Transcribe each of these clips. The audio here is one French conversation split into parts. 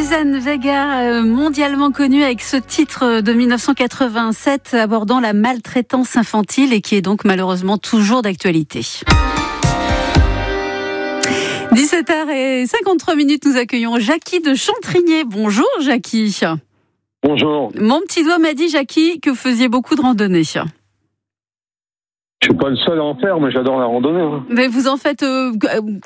Suzanne Vega, mondialement connue avec ce titre de 1987 abordant la maltraitance infantile et qui est donc malheureusement toujours d'actualité. 17h53, nous accueillons Jackie de Chantrigné. Bonjour Jackie. Bonjour. Mon petit doigt m'a dit, Jackie, que vous faisiez beaucoup de randonnées. Je suis pas le seul à en faire, mais j'adore la randonnée. Mais vous en faites combien ?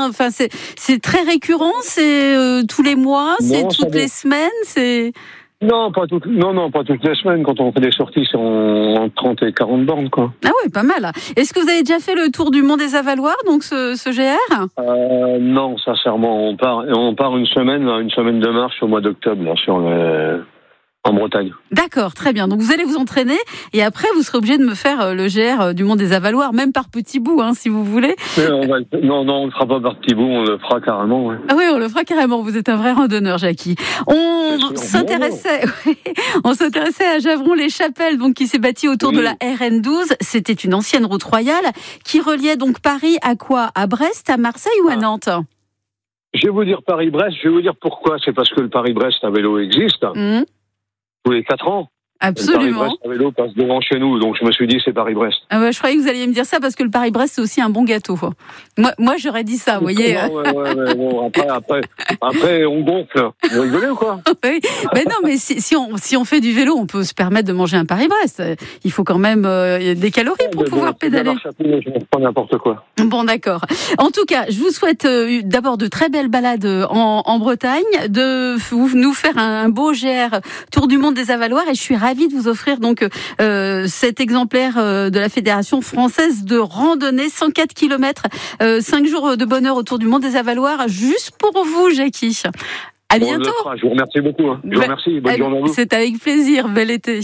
Enfin, c'est très récurrent, c'est tous les mois, c'est toutes les semaines, c'est... Non, pas toutes les semaines. Quand on fait des sorties, c'est en 30 et 40 bornes, quoi. Ah oui, pas mal. Est-ce que vous avez déjà fait le tour du Mont des Avaloirs, donc ce GR ? Non, sincèrement, on part une semaine de marche au mois d'octobre, là, en Bretagne. D'accord, très bien. Donc vous allez vous entraîner et après vous serez obligé de me faire le GR du Mont des Avaloirs, même par petits bouts, si vous voulez. Non, on ne le fera pas par petits bouts, on le fera carrément. Ouais. Ah oui, on le fera carrément. Vous êtes un vrai randonneur, Jackie. On s'intéressait à Javron-les-Chapelles, donc qui s'est bâti autour de la RN12. C'était une ancienne route royale qui reliait donc Paris à quoi ? À Brest, à Marseille ou à Nantes ? Je vais vous dire Paris-Brest. Je vais vous dire pourquoi. C'est parce que le Paris-Brest à vélo existe. Tous les 4 ans. Absolument. Le Paris-Brest à vélo passe devant chez nous, donc je me suis dit c'est Paris-Brest. Ah ouais, je croyais que vous alliez me dire ça parce que le Paris-Brest c'est aussi un bon gâteau. Moi j'aurais dit ça, vous voyez. Bon, après on gonfle. Vous rigolez ou quoi ? Oui. Mais non, mais si on fait du vélo, on peut se permettre de manger un Paris-Brest. Il faut quand même des calories pour pouvoir pédaler. Je ne pas n'importe quoi. Bon, d'accord. En tout cas, je vous souhaite d'abord de très belles balades en Bretagne, de nous faire un beau GR Tour du Monde des Avaloirs, et je suis ravie de vous offrir donc cet exemplaire de la Fédération française de randonnée, 104 km, 5 jours de bonheur autour du Monde des Avaloirs, juste pour vous, Jackie. À bientôt. Je vous remercie beaucoup. Je vous remercie. Bonne journée à vous. C'est avec plaisir. Bel été.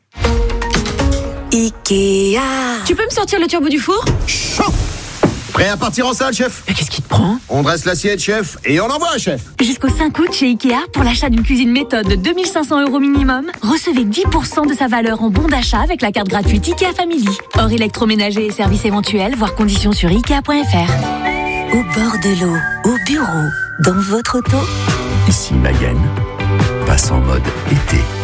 Ikea. Tu peux me sortir le turbo du four ? Chaud. Prêt à partir en salle, chef ? Mais qu'est-ce qui te prend ? On dresse l'assiette, chef, et on envoie, chef. Jusqu'au 5 août chez Ikea, pour l'achat d'une cuisine méthode de 2 500 € minimum, recevez 10% de sa valeur en bon d'achat avec la carte gratuite Ikea Family. Hors électroménager et services éventuels, voir conditions sur Ikea.fr. Au bord de l'eau, au bureau, dans votre auto. Ici Mayenne, passe en mode été.